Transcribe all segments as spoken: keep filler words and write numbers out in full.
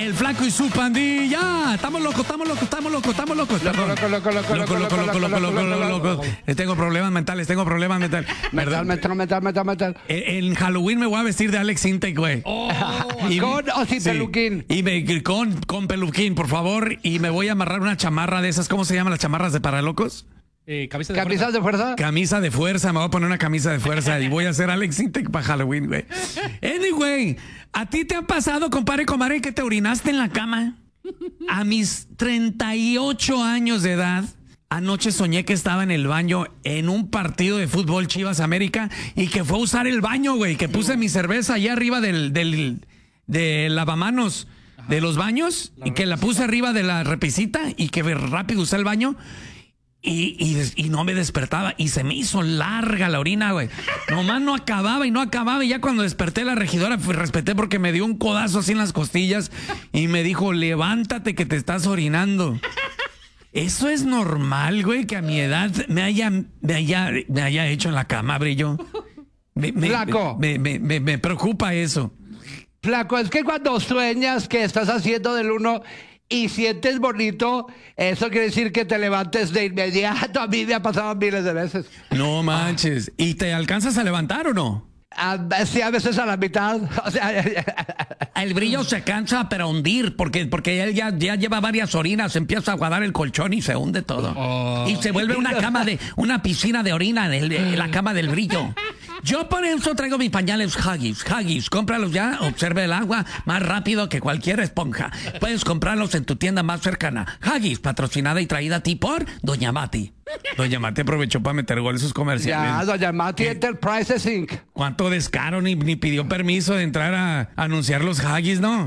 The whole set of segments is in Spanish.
El Flaco y su pandilla. Estamos locos, estamos locos, estamos locos, estamos locos. Loco, loco, loco, loco, loco, loco, loco, loco, loco, loco, loco. Tengo problemas mentales, tengo problemas mentales. Metal, metal, metal, metal, metal. En Halloween me voy a vestir de Alex Intec, güey. Oh, ¿con o sin sí. peluquín? Y me, con, con peluquín, por favor. Y me voy a amarrar una chamarra de esas. ¿Cómo se llaman las chamarras de paralocos? Eh, camisa de ¿Camisas fuerza. de fuerza? Camisa de fuerza, me voy a poner una camisa de fuerza y voy a hacer Alex Intec para Halloween, güey. Anyway, ¿a ti te ha pasado, compadre, comadre, que te orinaste en la cama? A mis treinta y ocho años de edad, anoche soñé que estaba en el baño en un partido de fútbol Chivas América y que fue a usar el baño, güey, que puse mi cerveza allá arriba del, del, del lavamanos de los baños y que la puse arriba de la repisita y que rápido usé el baño. Y, y, y no me despertaba y se me hizo larga la orina, güey. Nomás no acababa y no acababa. Y ya cuando desperté, la regidora fui, respeté porque me dio un codazo así en las costillas y me dijo, levántate que te estás orinando. Eso es normal, güey, que a mi edad me haya, me haya, me haya hecho en la cama, brillo. Me, me, Flaco. Me, me, me, me preocupa eso. Flaco, es que cuando sueñas que estás haciendo del uno y sientes bonito, eso quiere decir que te levantes de inmediato. A mí me ha pasado miles de veces. No manches. ¿Y te alcanzas a levantar o no? A, sí, a veces a la mitad. O sea, el brillo se cansa pero hundir, porque, porque él ya, ya lleva varias orinas, empieza a aguadar el colchón y se hunde todo. Oh. Y se vuelve una cama de, una piscina de orina en, el, en la cama del brillo. Yo por eso traigo mis pañales Huggies. Huggies, cómpralos ya, observe el agua más rápido que cualquier esponja. Puedes comprarlos en tu tienda más cercana. Huggies, patrocinada y traída a ti por Doña Mati. Doña Mati aprovechó para meter gol en sus comerciales. Ya, Doña Mati Enterprises Incorporated. ¿Cuánto descaro? Ni, ni pidió permiso de entrar a anunciar los Huggies, ¿no?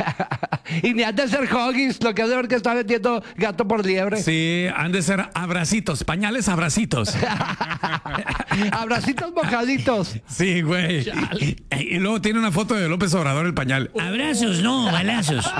Y ni han de ser Huggies, lo que hace ver que está vendiendo gato por liebre. Sí, han de ser abracitos, pañales abracitos. Abracitos mojaditos. Sí, güey. Y, y luego tiene una foto de López Obrador el pañal. Abrazos, no, balazos.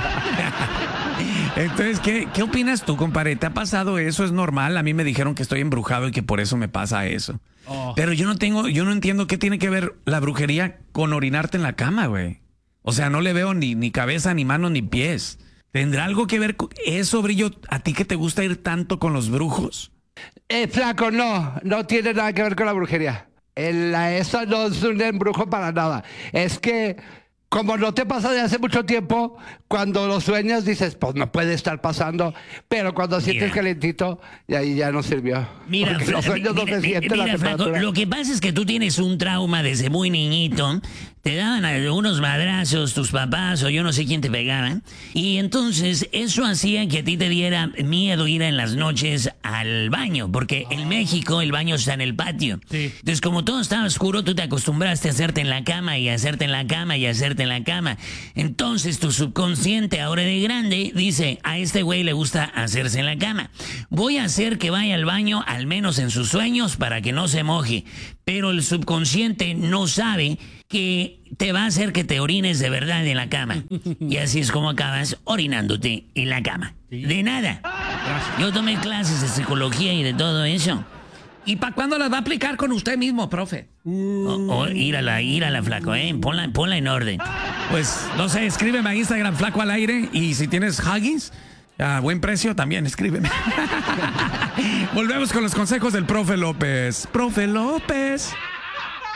Entonces, ¿qué, ¿qué opinas tú, compadre? ¿Te ha pasado eso? ¿Es normal? A mí me dijeron que estoy embrujado y que por eso me pasa eso. Oh. Pero yo no tengo, yo no entiendo qué tiene que ver la brujería con orinarte en la cama, güey. O sea, no le veo ni, ni cabeza, ni manos, ni pies. ¿Tendrá algo que ver con eso, Brillo? ¿A ti que te gusta ir tanto con los brujos? Eh, flaco, no. No tiene nada que ver con la brujería. El, eso no es un embrujo para nada. Es que, como no te pasa de hace mucho tiempo, cuando lo sueñas dices, pues no puede estar pasando, pero cuando sientes mira. calentito, y ahí ya no sirvió. Mira, porque los sueños mira, no se siente mira, la temperatura. Flaco, lo que pasa es que tú tienes un trauma desde muy niñito. Te daban unos madrazos tus papás o yo no sé quién te pegaba. Y entonces eso hacía que a ti te diera miedo ir en las noches al baño. Porque oh. en México el baño está en el patio. Sí. Entonces como todo estaba oscuro, tú te acostumbraste a hacerte en la cama y a hacerte en la cama y a hacerte en la cama. Entonces tu subconsciente ahora de grande dice, a este güey le gusta hacerse en la cama. Voy a hacer que vaya al baño al menos en sus sueños para que no se moje. Pero el subconsciente no sabe que te va a hacer que te orines de verdad en la cama. Y así es como acabas orinándote en la cama. ¿Sí? De nada. Gracias. Yo tomé clases de psicología y de todo eso. ¿Y para cuándo las va a aplicar con usted mismo, profe? O, o, írala, írala, flaco, ¿eh? Ponla, ponla en orden. Pues, no sé, escríbeme a Instagram, Flaco al Aire. Y si tienes Huggies a buen precio, también escríbeme. Volvemos con los consejos del profe López. Profe López.